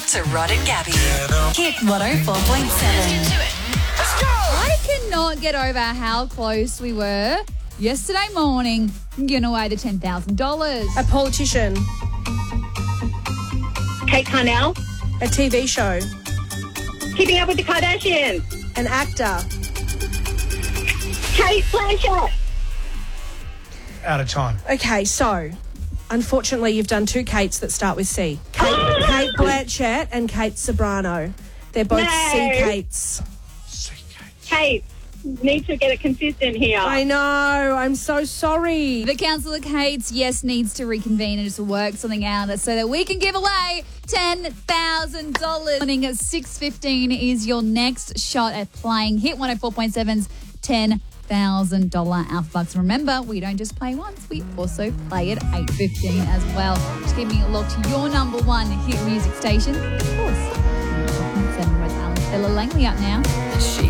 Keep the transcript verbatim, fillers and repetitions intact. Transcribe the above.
to Rod and Gabby. Hit one oh four point seven. I cannot get over how close we were yesterday morning giving away the ten thousand dollars. A politician. Kate Carnell. A T V show. Keeping Up with the Kardashians. An actor. Kate Blanchett. Out of time. Okay, so unfortunately you've done two Kates that start with C. Kate, Kate Blanchett and Kate Sobrano. They're both No. C Kates. Kate, need to get it consistent here. I know. I'm so sorry. The Council of Kate's, yes, needs to reconvene and just work something out so that we can give away ten thousand dollars. Morning at six fifteen is your next shot at playing Hit one oh four point seven's ten thousand dollars Alpha Bucks. Remember, we don't just play once, we also play at eight fifteen as well. Just keeping it locked to your number one hit music station. Of course, one oh four point seven with Alan Stella Langley up now. She